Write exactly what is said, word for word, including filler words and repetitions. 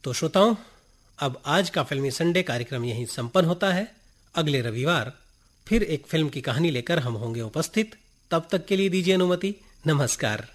तो श्रोताओं, अब आज का फिल्मी संडे कार्यक्रम यहीं संपन्न होता है। अगले रविवार फिर एक फिल्म की कहानी लेकर हम होंगे उपस्थित। तब तक के लिए दीजिए अनुमति। नमस्कार।